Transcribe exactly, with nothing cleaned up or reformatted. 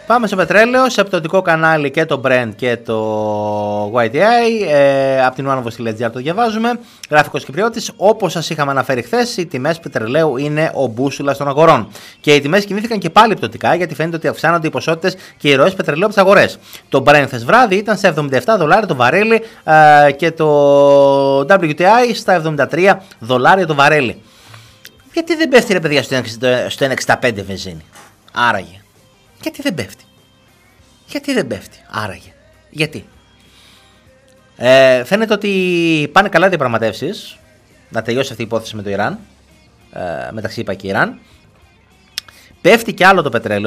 Πάμε στο πετρέλαιο, σε πτωτικό κανάλι και το Brent και το γουάι τι άι. Ε, από την onevoice.gr το διαβάζουμε. Γράφικος Κυπριώτης. Όπως σας είχαμε αναφέρει χθες, οι τιμές πετρελαίου είναι ο μπούσουλας των αγορών. Και οι τιμές κινήθηκαν και πάλι πτωτικά, γιατί φαίνεται ότι αυξάνονται οι ποσότητες και οι ροές πετρελαίου από τις αγορές. Το Brent χθες βράδυ ήταν σε εβδομήντα επτά δολάρια το βαρέλι ε, και το ντάμπλιου τι άι στα εβδομήντα τρία δολάρια το βαρέλι. Γιατί δεν πέφτει, ρε παιδιά, στο ένα εξήντα πέντε βενζίνη? Άραγε. Γιατί δεν πέφτει. Γιατί δεν πέφτει. Άραγε. Γιατί. Ε, φαίνεται ότι πάνε καλά διαπραγματεύσεις να τελειώσει αυτή η υπόθεση με το Ιράν. Ε, μεταξύ ΙΠΑ και Ιράν. Πέφτει κι άλλο το πετρέλαιο.